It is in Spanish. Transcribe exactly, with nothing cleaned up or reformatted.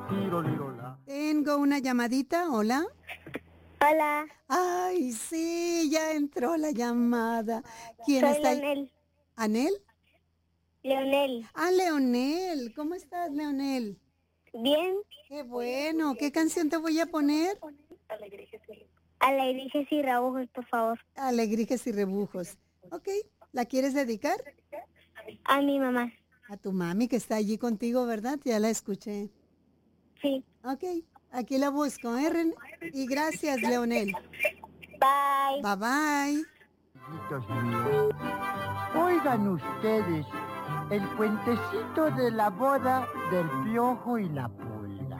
Tirolirola. Tengo una llamadita, hola. Hola, Ay, sí, ya entró la llamada. ¿Quién soy está ahí? Leonel. ¿Anel? Leonel, Ah, Leonel. ¿Cómo estás, Leonel? bien, Qué bueno. ¿Qué canción te voy a poner? alegrijes y rabujos, por favor. Alegrijes y rebujos. Ok, ¿la quieres dedicar? A mi mamá. A tu mami que está allí contigo, ¿verdad? Ya la escuché. Sí. Ok, aquí la busco, ¿eh? Ren- Y gracias, Leonel. Bye. Bye bye. Amiguitos míos, oigan ustedes el cuentecito de la boda del piojo y la